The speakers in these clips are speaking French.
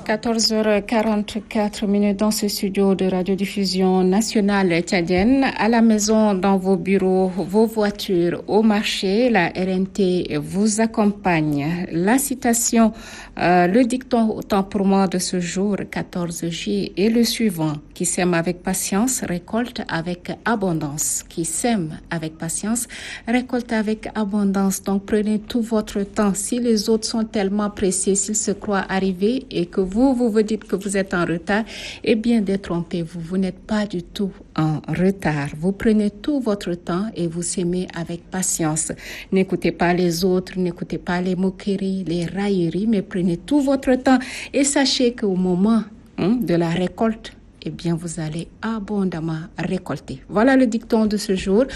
14h44 dans ce studio de radiodiffusion nationale tchadienne, à la maison, dans vos bureaux, vos voitures, au marché, la RNT vous accompagne. La citation, le dicton autant pour moi de ce jour, 14 juillet, est le suivant: qui sème avec patience, récolte avec abondance. Qui sème avec patience, récolte avec abondance. Donc prenez tout votre temps. Si les autres sont tellement pressés, s'ils se croient arrivés et que vous dites que vous êtes en retard, eh bien détrompez-vous, vous n'êtes pas du tout en retard. Vous prenez tout votre temps et vous s'aimez avec patience. N'écoutez pas les autres, n'écoutez pas les moqueries, les railleries, mais prenez tout votre temps et sachez qu'au moment de la récolte, eh bien, vous allez abondamment récolter. Voilà le dicton de ce jour.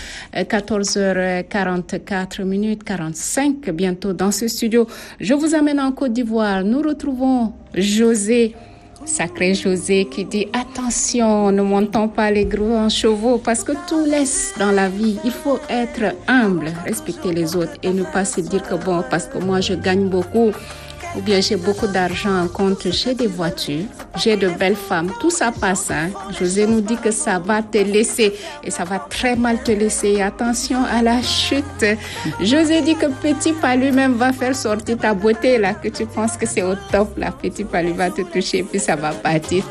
14h44, 45 bientôt dans ce studio. Je vous amène en Côte d'Ivoire. Nous retrouvons José, sacré José, qui dit « Attention, ne montons pas les grands chevaux parce que tout laisse dans la vie. Il faut être humble, respecter les autres et ne pas se dire que bon, parce que moi je gagne beaucoup, ou bien j'ai beaucoup d'argent en compte, j'ai des voitures, j'ai de belles femmes, tout ça passe. José nous dit que ça va te laisser et ça va très mal te laisser. Attention à la chute. José dit que Petit Pas lui-même va faire sortir ta beauté là, que tu penses que c'est au top. La Petit Pas lui va te toucher puis ça va partir.